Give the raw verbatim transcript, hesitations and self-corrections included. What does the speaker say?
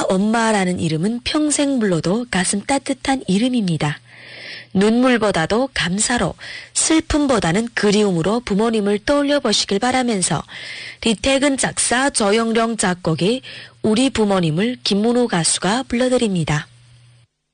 엄마라는 이름은 평생 불러도 가슴 따뜻한 이름입니다. 눈물보다도 감사로, 슬픔보다는 그리움으로 부모님을 떠올려 보시길 바라면서 리택은 작사, 조영령 작곡의 우리 부모님을 김문우 가수가 불러드립니다.